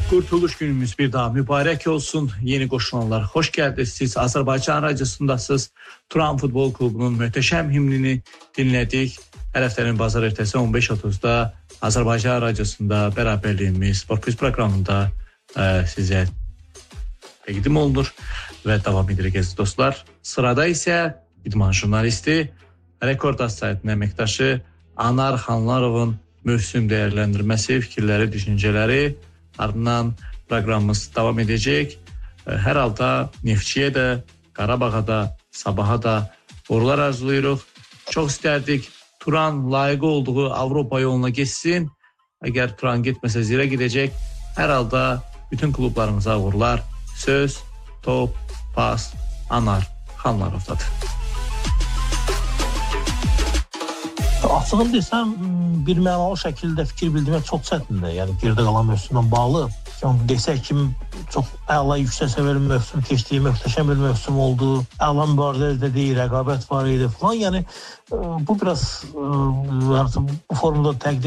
Kurtuluş günümüz bir daha mübarek olsun. Yeni qoşulanlar, hoş geldiniz. Siz Azərbaycan Radyosundasınız. Turan Futbol Klubunun möhtəşəm himnini dinlədik. Hər həftənin bazar ertəsi 15:30-da Azərbaycan Radyosunda bərabərliyimiz Sport Quiz proqramında sizə təqdim olunur və davam edirik dostlar. Sırada isə idman jurnalisti, Rekord saytının əməkdaşı Anar Xanlarovun mövsüm dəyərləndirməsi, fikirləri, düşüncələri, ardından proqramımız davam edəcək. Hər halda Neftçiyə də, Qarabağa da, Sabaha da uğurlar arzulayırıq. Çox istərdik Turan layiqi olduğu Avropa yoluna geçsin. Əgər Turan getməsə zirə gedəcək. Hər halda bütün klublarımıza uğurlar. Söz, top, pas, Anar Xanlarovdadır. Açığını desəm, bir mənalı şəkildə fikir bildirmək çox çətindir. Yəni gerdə qalan mövsümlə bağlı. Desək ki, çox əla yüksək səviyyəli mövsüm keçdiyi, möhtəşəm bir mövsüm oldu. Əla mübarizə deyil, rəqabət var idi falan. Yəni bu biraz bu formada təqdim